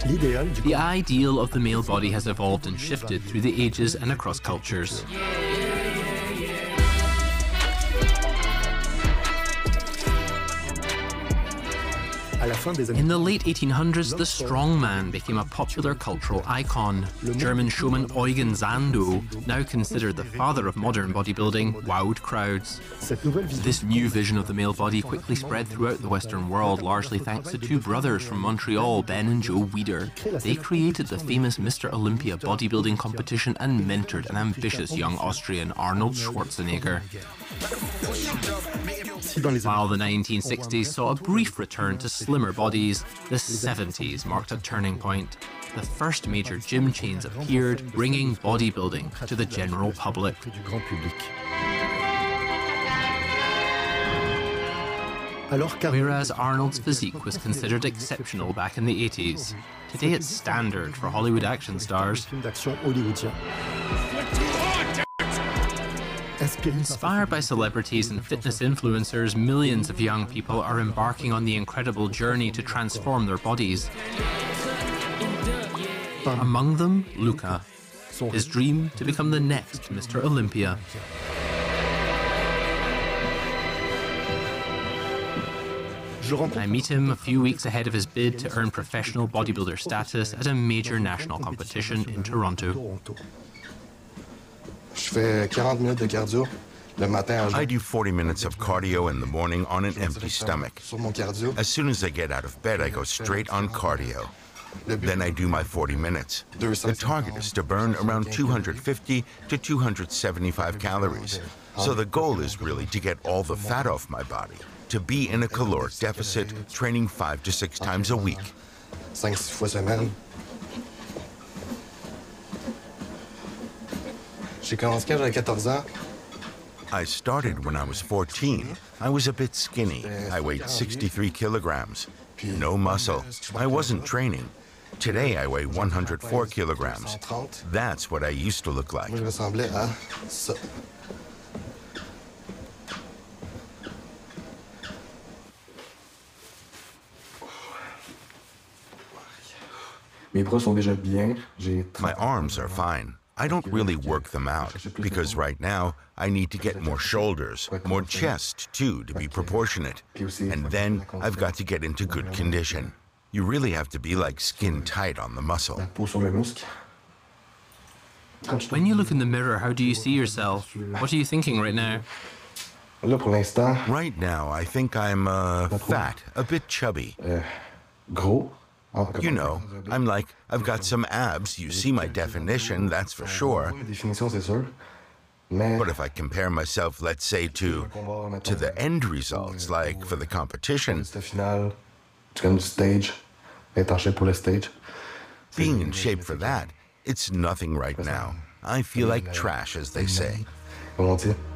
The ideal of the male body has evolved and shifted through the ages and across cultures. In the late 1800s, the strongman became a popular cultural icon. German showman Eugen Sandow, now considered the father of modern bodybuilding, wowed crowds. This new vision of the male body quickly spread throughout the Western world, largely thanks to two brothers from Montreal, Ben and Joe Weider. They created the famous Mr. Olympia bodybuilding competition and mentored an ambitious young Austrian, Arnold Schwarzenegger. While the 1960s saw a brief return to slimmer bodies, the 70s marked a turning point. The first major gym chains appeared, bringing bodybuilding to the general public. Whereas Arnold's physique was considered exceptional back in the 80s, today it's standard for Hollywood action stars. Inspired by celebrities and fitness influencers, millions of young people are embarking on the incredible journey to transform their bodies. Among them, Luca. His dream to become the next Mr. Olympia. I meet him a few weeks ahead of his bid to earn professional bodybuilder status at a major national competition in Toronto. I do 40 minutes of cardio in the morning on an empty stomach. As soon as I get out of bed, I go straight on cardio. Then I do my 40 minutes. The target is to burn around 250 to 275 calories. So the goal is really to get all the fat off my body, to be in a caloric deficit, training 5 to 6 times a week. I started when I was 14. I was a bit skinny. I weighed 63 kilograms. No muscle. I wasn't training. Today I weigh 104 kilograms. That's what I used to look like. My arms are fine. I don't really work them out, because right now I need to get more shoulders, more chest too, to be proportionate. And then I've got to get into good condition. You really have to be like skin tight on the muscle. When you look in the mirror, how do you see yourself? What are you thinking right now? Right now, I think I'm fat, a bit chubby. You know, I'm like, I've got some abs, you see my definition, that's for sure. But if I compare myself, let's say, to the end results, like for the competition, being in shape for that, it's nothing right now. I feel like trash, as they say.